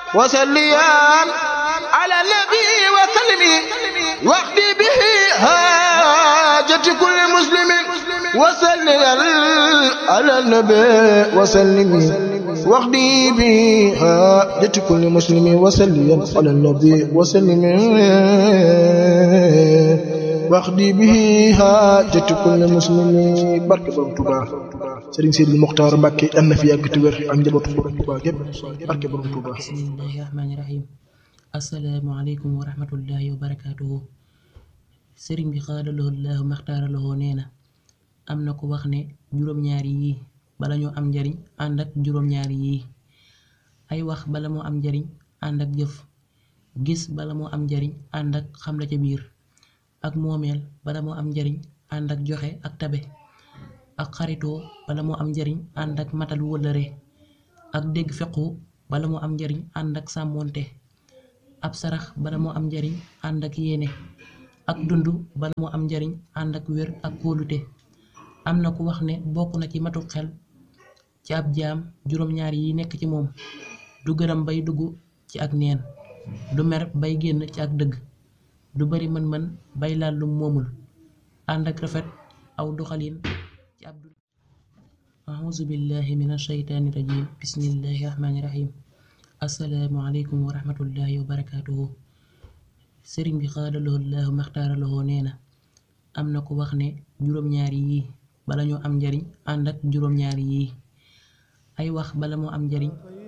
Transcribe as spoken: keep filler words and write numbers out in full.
وسليان على النبي وسلم واقضي به حاجة كل مسلم وسليان على النبي وسلم واقضي به حاجة كل مسلم وسليان على النبي وسلم واقضي به حاجة كل مسلم barke Borom Touba Serigne Sidi Mokhtar Mbacké am na fi yàgg te wér ak njabootu Borom Touba gépp barke Borom Touba. bismillahi rahmaani rahim. asalaamaaleykum wa rahmatullahi wa barakaatuhu. Serigne bi xaadaloo laahu maxtaaraloo nee na am na ko wax ne juróom-ñaari yii bala ñoo am njariñ ànd ak juróom-ñaari yii ay wax bala moo am njariñ ànd ak jëf, gis bala moo am njariñ ànd ak xam la ca biir, ak moomeel bala moo am njariñ ànd ak joxe ak tabe, ak xaritoo bala moo am njariñ ànd ak matal wëllëre, ak dégg fequ bala moo am njariñ ànd ak sàmmoonte, ab sarax bala moo am njariñ ànd ak yéene, ak dund bala moo am njariñ ànd ak wér ak kóolute. am na ku wax ne bokk na ci matu xel ci ab jaam juróom-ñaar yi nekk ci moom: du gërëm bay dugg ci ak neen, du mer bay génn ci ak dëgg, du bari mën-mën bay laal lu moomul, ànd ak rafet aw doxalin ci ab dund. auzu billahi min ashaytaani rajim. bismillahi rahmaani rahim. assalaamu aleykum wa rahmatullahi wa barakaatuhu. sëriñ bi xaadaloo laahu maxtaaraloo nee na am na ko wax ne juróom-ñaari yii bala ñoo am njariñ ànd ak juróom-ñaari yii ay wax bala moo am njariñ